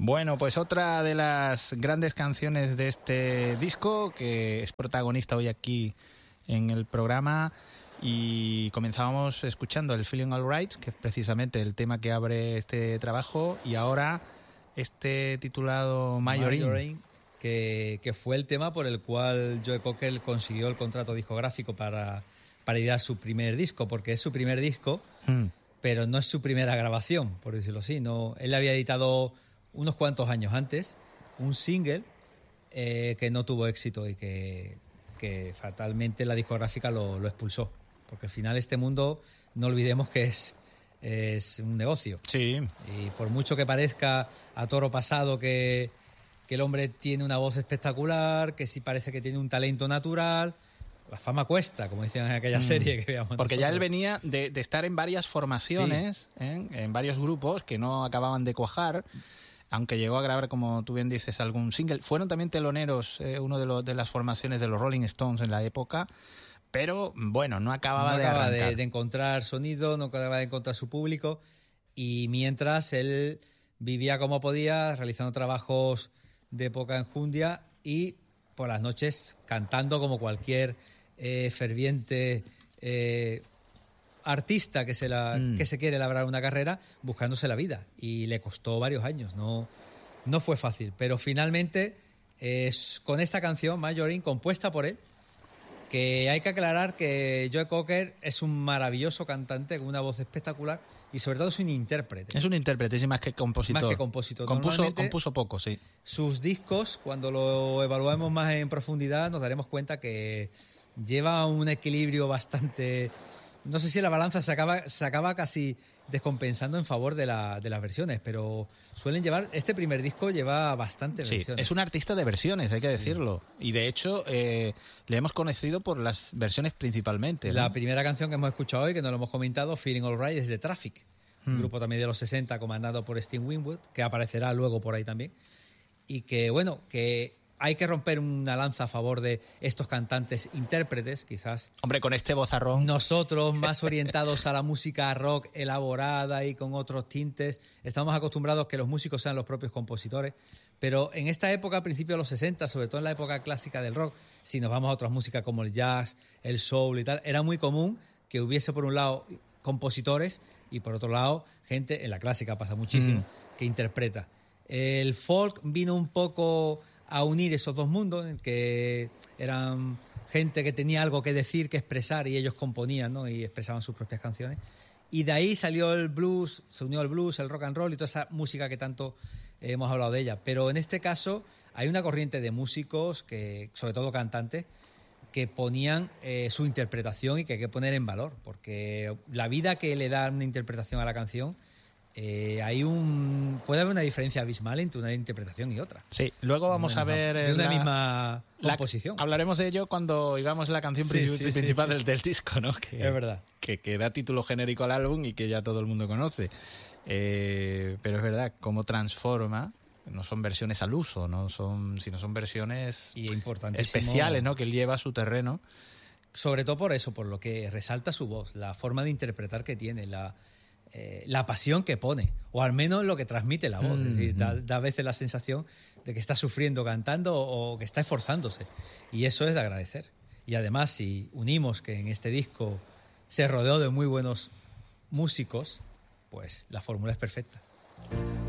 Bueno, pues otra de las grandes canciones de este disco, que es protagonista hoy aquí en el programa, y comenzábamos escuchando el Feeling Alright, que es precisamente el tema que abre este trabajo, y ahora este titulado Majorin, que fue el tema por el cual Joe Cocker consiguió el contrato discográfico para idear su primer disco, porque es su primer disco, pero no es su primera grabación, por decirlo así. No, él había editado unos cuantos años antes un single que no tuvo éxito y que fatalmente la discográfica lo expulsó, porque al final este mundo, no olvidemos que es un negocio. Sí. Y por mucho que parezca a toro pasado que el hombre tiene una voz espectacular, que sí parece que tiene un talento natural, la fama cuesta, como decían en aquella serie que veíamos. Porque nosotros. ya él venía de estar en varias formaciones, sí, en varios grupos que no acababan de cuajar, aunque llegó a grabar, como tú bien dices, algún single. Fueron también teloneros, uno de las formaciones de los Rolling Stones en la época, pero bueno, no acababa de encontrar sonido, no acababa de encontrar su público, y mientras él vivía como podía, realizando trabajos de poca enjundia y por las noches cantando como cualquier ferviente artista que se quiere labrar una carrera, buscándose la vida, y le costó varios años, no fue fácil, pero finalmente con esta canción Majorin, compuesta por él, que hay que aclarar que Joe Cocker es un maravilloso cantante con una voz espectacular y sobre todo es un intérprete. Es un intérprete, sí, más que compositor. Más que compositor. Compuso poco, sí. Sus discos, cuando lo evaluemos más en profundidad, nos daremos cuenta que lleva un equilibrio bastante... No sé si la balanza se acaba casi descompensando en favor de las versiones, pero suelen llevar... Este primer disco lleva bastantes versiones. Es un artista de versiones, hay que decirlo. Y de hecho, le hemos conocido por las versiones principalmente, ¿no? La primera canción que hemos escuchado hoy, que no lo hemos comentado, Feeling Alright, es de Traffic, un grupo también de los 60 comandado por Steve Winwood, que aparecerá luego por ahí también. Y que, bueno, que... hay que romper una lanza a favor de estos cantantes intérpretes, quizás. Hombre, con este vozarrón. Nosotros, más orientados a la música rock elaborada y con otros tintes, estamos acostumbrados a que los músicos sean los propios compositores. Pero en esta época, a principios de los 60, sobre todo en la época clásica del rock, si nos vamos a otras músicas como el jazz, el soul y tal, era muy común que hubiese por un lado compositores y por otro lado gente, en la clásica pasa muchísimo, que interpreta. El folk vino un poco a unir esos dos mundos, en que eran gente que tenía algo que decir, que expresar, y ellos componían, ¿no? Y expresaban sus propias canciones. Y de ahí salió el blues, se unió el blues, el rock and roll y toda esa música que tanto hemos hablado de ella. Pero en este caso hay una corriente de músicos, que, sobre todo cantantes, que ponían su interpretación y que hay que poner en valor, porque la vida que le da una interpretación a la canción, puede haber una diferencia abismal entre una interpretación y otra. Sí, luego vamos a ver de una misma composición. Hablaremos de ello cuando oigamos la canción principal del disco, ¿no? Es verdad. Que da título genérico al álbum y que ya todo el mundo conoce. Pero es verdad, cómo transforma. No son versiones al uso, sino son versiones especiales, ¿no? Que él lleva a su terreno. Sobre todo por eso, por lo que resalta su voz, la forma de interpretar que tiene, la pasión que pone, o al menos lo que transmite la voz. Es decir, da a veces la sensación de que está sufriendo cantando o que está esforzándose, y eso es de agradecer. Y además, si unimos que en este disco se rodeó de muy buenos músicos, pues la fórmula es perfecta.